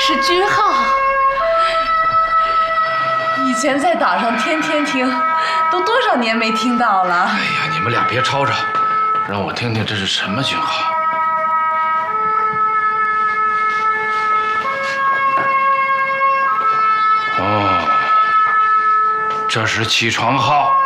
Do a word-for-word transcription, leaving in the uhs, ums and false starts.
是军号。以前在岛上天天听，都多少年没听到了。 哎呀，你们俩别吵吵，让我听听这是什么军号。哦，这是起床号。